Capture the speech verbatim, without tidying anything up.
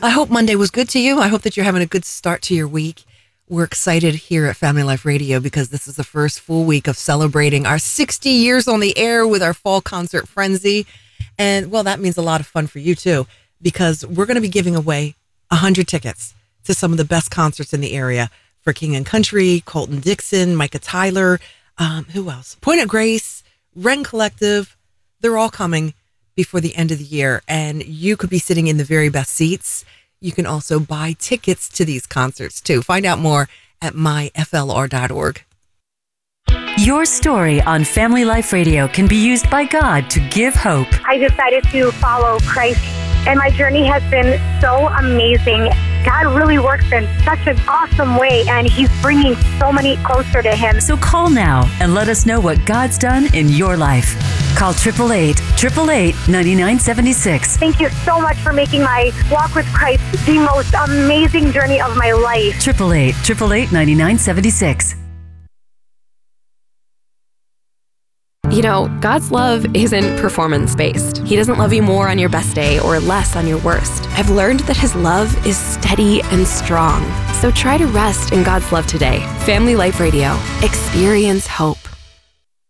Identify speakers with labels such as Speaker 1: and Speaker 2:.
Speaker 1: I hope Monday was good to you. I hope that you're having a good start to your week. We're excited here at Family Life Radio because this is the first full week of celebrating our sixty years on the air with our fall concert frenzy. And, well, that means a lot of fun for you, too, because we're going to be giving away one hundred tickets to some of the best concerts in the area for King and Country, Colton Dixon, Micah Tyler, um, who else? Point of Grace, Wren Collective. They're all coming before the end of the year, and you could be sitting in the very best seats. You can also buy tickets to these concerts, too. Find out more at my f l r dot org.
Speaker 2: Your story on Family Life Radio can be used by God to give hope.
Speaker 3: I decided to follow Christ, and my journey has been so amazing. God really works in such an awesome way, and He's bringing so many closer to Him.
Speaker 2: So call now and let us know what God's done in your life. Call eight eight eight, eight eight eight, nine nine seven six.
Speaker 3: Thank you so much for making my walk with Christ the most amazing journey of my life.
Speaker 2: eight eight eight, eight eight eight, nine nine seven six.
Speaker 4: You know, God's love isn't performance-based. He doesn't love you more on your best day or less on your worst. I've learned that His love is steady and strong. So try to rest in God's love today. Family Life Radio. Experience hope.